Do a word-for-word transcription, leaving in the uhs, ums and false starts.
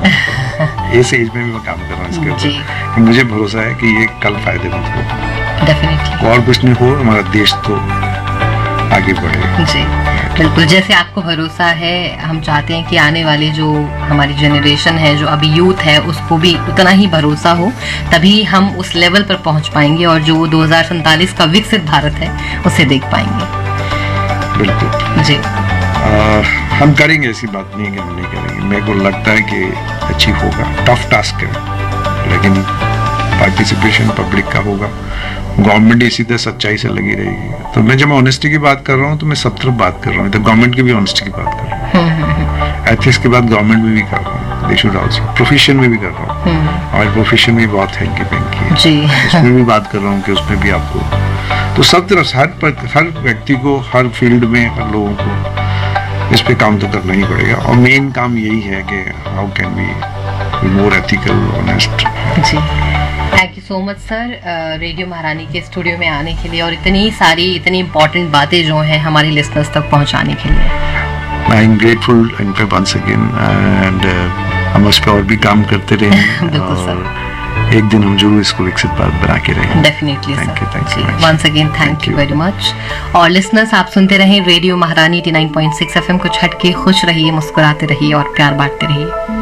इस एज में भी मैं काम कर रहा हूँ इसके ऊपर। मुझे भरोसा है कि ये कल फायदेमंद हो। डेफिनेटली। और कुछ नहीं हो, हमारा देश तो आगे बढ़ेगा। जी बिल्कुल, जैसे आपको भरोसा है, हम चाहते हैं कि आने वाले जो हमारी जनरेशन है, जो अभी यूथ है, उसको भी उतना ही भरोसा हो, तभी हम उस लेवल पर पहुंच पाएंगे और जो दो हज़ार सैंतालीस का विकसित भारत है उसे देख पाएंगे। बिल्कुल जी। आ, हम करेंगे, ऐसी बात नहीं है कि हम नहीं करेंगे। मेरे को लगता है कि अचीव होगा। टफ टास्क है, लेकिन पार्टिसिपेशन पब्लिक का होगा। गवर्नमेंट इसी तरह सच्चाई से लगी रहेगी। तो मैं जब ऑनेस्टी की बात कर रहा हूँ तो मैं सब तरफ बात कर रहा हूँ, तो गवर्नमेंट की भी ऑनेस्टी की बात कर रहा हूँ, एथिक्स की बात गवर्नमेंट में भी कर रहा हूँ, दे शुड आल्सो, प्रोफेशन में भी कर रहा हूँ। और प्रोफेशन में बहुत हैंकी पैंकी है, उसमें भी बात कर रहा हूँ कि उसमें भी आपको, तो सब तरफ हर हर व्यक्ति को, हर फील्ड में, हर लोगों को इस पे काम तो करना ही पड़ेगा। और मेन काम यही है कि how can we be more ethical, honest. Ji, thank you so much sir, radio महारानी के स्टूडियो में आने के लिए और इतनी सारी इतनी इम्पोर्टेंट बातें जो हैं हमारे लिसनर्स तक पहुंचाने के लिए। आई एम ग्रेटफुल इन पे वंस अगेन, एंड हम उस पर और भी काम करते रहेंगे। बिल्कुल सर, एक दिन हम जरूर इसको विकसित भारत बना के रहेंगे। Definitely sir. Thank you, thank you once again thank you very much. और लिसनर्स, आप सुनते रहें रेडियो महारानी नवासी पॉइंट सिक्स एफएम। कुछ हटके खुश रहिए, मुस्कुराते रहिए और प्यार बांटते रहिए।